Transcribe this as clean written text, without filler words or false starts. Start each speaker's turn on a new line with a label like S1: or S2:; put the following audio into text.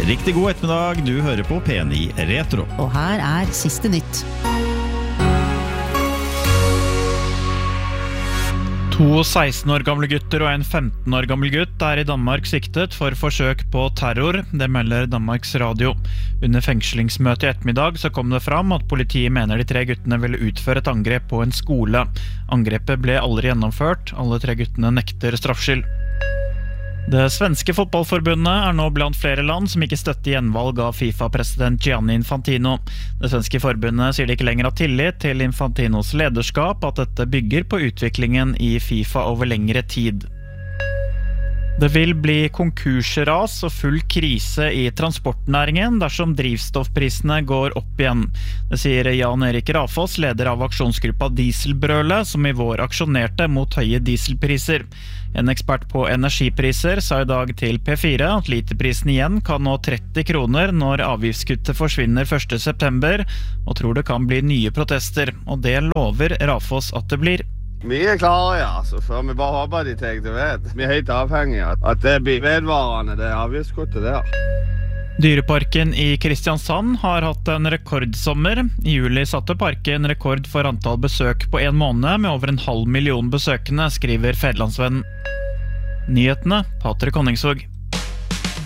S1: Riktig god ettermiddag, du hører på P9 Retro.
S2: Og her siste nytt.
S3: To 16 år gamle gutter og en 15 år gammel gutt i Danmark siktet for forsøk på terror, det melder Danmarks Radio. Under fengslingsmøtet i ettermiddag så kom det fram at politiet mener de tre guttene ville utføre et angrep på en skole. Angrepet ble aldri gjennomført, alle tre guttene nekter straffskyld. Det svenske fotballforbundet nå blant flere land som ikke støtter gjenvalg av FIFA-president Gianni Infantino. Det svenske forbundet sier de ikke lenger har tillit til Infantinos lederskap, at dette bygger på utviklingen i FIFA over lengre tid. Det vil bli konkursras og full krise i transportnæringen dersom drivstoffprisene går opp igjen. Det sier Jan Erik Rafoss, leder av aksjonsgruppa Dieselbrølet, som i vår aksjonerte mot høye dieselpriser. En ekspert på energipriser sa i dag til P4 at literprisen igjen kan nå 30 kroner når avgiftskuttet forsvinner 1. september, og tror det kan bli nye protester, og det lover Rafoss at det blir.
S4: Vi klare, ja, så får vi bare håpe de tar det ved. Vi helt avhengige at det blir vedvarende, det avgiftskuttet der.
S3: Dyreparken i Kristiansand har hatt en rekordsommer. I juli satte parken rekord for antall besøk på en måned med over 500 000 besøkende, skriver Fedrelandsvennen. Nyhetene, Patrik Honningsvåg.